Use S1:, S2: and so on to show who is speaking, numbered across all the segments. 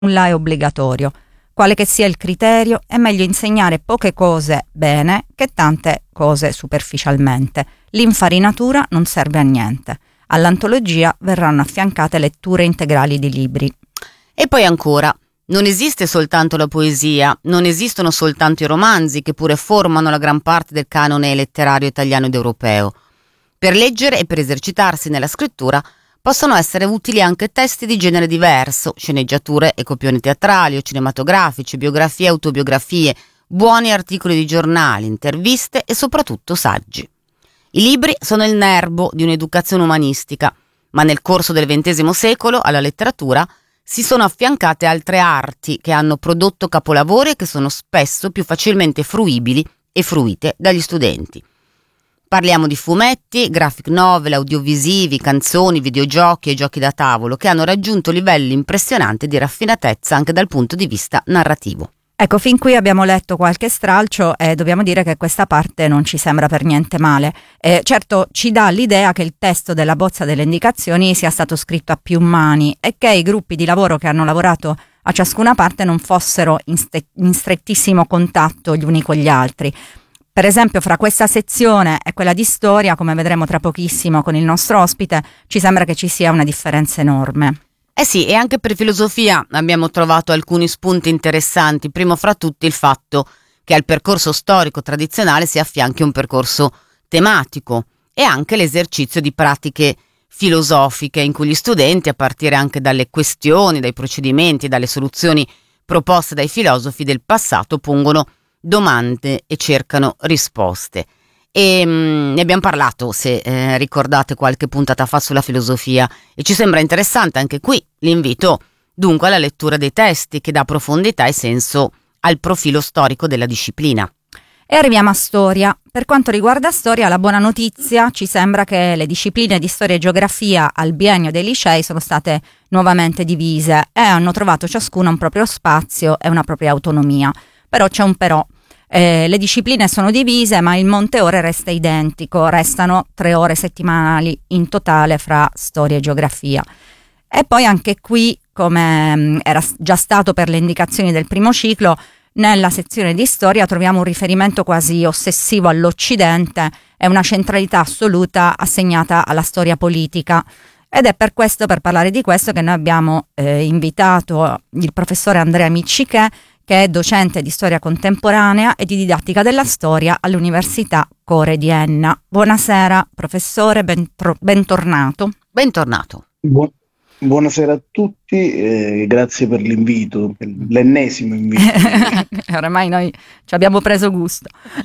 S1: nulla è obbligatorio. Quale che sia il criterio, è meglio insegnare poche cose bene che tante cose superficialmente. L'infarinatura non serve a niente. All'antologia verranno affiancate letture integrali di libri.
S2: E poi ancora, non esiste soltanto la poesia, non esistono soltanto i romanzi che pure formano la gran parte del canone letterario italiano ed europeo. Per leggere e per esercitarsi nella scrittura possono essere utili anche testi di genere diverso, sceneggiature e copioni teatrali o cinematografici, biografie e autobiografie, buoni articoli di giornali, interviste e soprattutto saggi. I libri sono il nerbo di un'educazione umanistica, ma nel corso del XX secolo alla letteratura si sono affiancate altre arti che hanno prodotto capolavori che sono spesso più facilmente fruibili e fruite dagli studenti. Parliamo di fumetti, graphic novel, audiovisivi, canzoni, videogiochi e giochi da tavolo che hanno raggiunto livelli impressionanti di raffinatezza anche dal punto di vista narrativo.
S1: Ecco, fin qui abbiamo letto qualche stralcio e dobbiamo dire che questa parte non ci sembra per niente male. Certo, ci dà l'idea che il testo della bozza delle indicazioni sia stato scritto a più mani e che i gruppi di lavoro che hanno lavorato a ciascuna parte non fossero in strettissimo contatto gli uni con gli altri. Per esempio, fra questa sezione e quella di storia, come vedremo tra pochissimo con il nostro ospite, ci sembra che ci sia una differenza enorme.
S2: Eh sì, e anche per filosofia abbiamo trovato alcuni spunti interessanti, primo fra tutti il fatto che al percorso storico tradizionale si affianchi un percorso tematico e anche l'esercizio di pratiche filosofiche in cui gli studenti, a partire anche dalle questioni, dai procedimenti, dalle soluzioni proposte dai filosofi del passato, pongono domande e cercano risposte. E ne abbiamo parlato, se ricordate, qualche puntata fa sulla filosofia, e ci sembra interessante anche qui l'invito dunque alla lettura dei testi che dà profondità e senso al profilo storico della disciplina.
S1: E arriviamo a storia. Per quanto riguarda storia, la buona notizia ci sembra che le discipline di storia e geografia al biennio dei licei sono state nuovamente divise e hanno trovato ciascuna un proprio spazio e una propria autonomia. Però c'è un però. Le discipline sono divise, ma il monte ore resta identico, restano 3 ore settimanali in totale fra storia e geografia. E poi anche qui, come era già stato per le indicazioni del primo ciclo, nella sezione di storia troviamo un riferimento quasi ossessivo all'Occidente e una centralità assoluta assegnata alla storia politica. Ed è per parlare di questo, che noi abbiamo invitato il professore Andrea Miccichè, che è docente di storia contemporanea e di didattica della storia all'Università Core di Enna. Buonasera professore, bentornato.
S2: Bentornato.
S3: Buonasera a tutti, grazie per l'invito, per l'ennesimo invito.
S1: Oramai noi ci abbiamo preso gusto.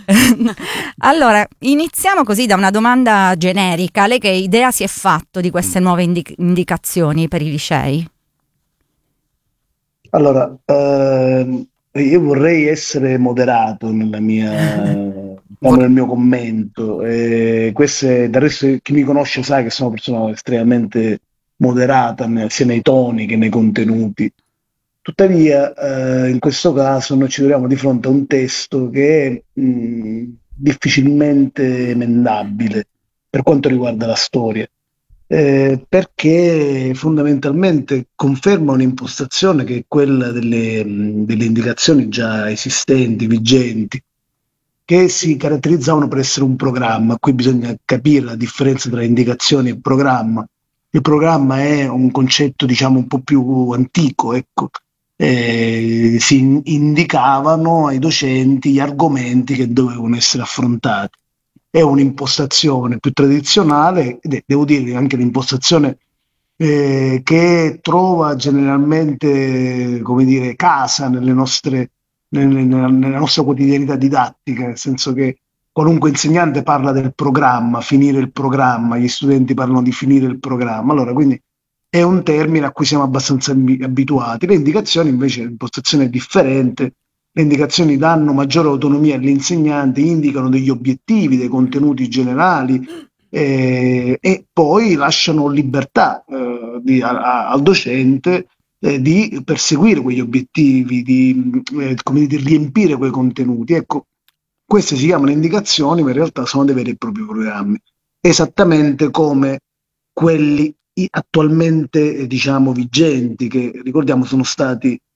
S1: Allora, iniziamo così da una domanda generica. Lei che idea si è fatto di queste nuove indicazioni per i licei?
S3: Allora, io vorrei essere moderato nel mio commento. Questo del resto, chi mi conosce sa che sono una persona estremamente moderata sia nei toni che nei contenuti. Tuttavia, in questo caso noi ci troviamo di fronte a un testo che è difficilmente emendabile per quanto riguarda la storia. Perché fondamentalmente conferma un'impostazione che è quella delle indicazioni già esistenti, vigenti, che si caratterizzavano per essere un programma. Qui bisogna capire la differenza tra indicazioni e programma. Il programma è un concetto, diciamo, un po' più antico, ecco. Si indicavano ai docenti gli argomenti che dovevano essere affrontati. È un'impostazione più tradizionale, ed è, devo dire, anche l'impostazione che trova generalmente, come dire, casa nella nostra quotidianità didattica, nel senso che qualunque insegnante parla del programma, finire il programma, gli studenti parlano di finire il programma, allora quindi è un termine a cui siamo abbastanza abituati. Le indicazioni invece l'impostazione è differente. Le indicazioni danno maggiore autonomia all'insegnante, indicano degli obiettivi, dei contenuti generali e poi lasciano libertà al docente di perseguire quegli obiettivi, di riempire quei contenuti. Ecco, queste si chiamano indicazioni, ma in realtà sono dei veri e propri programmi, esattamente come quelli attualmente diciamo vigenti, che ricordiamo sono stati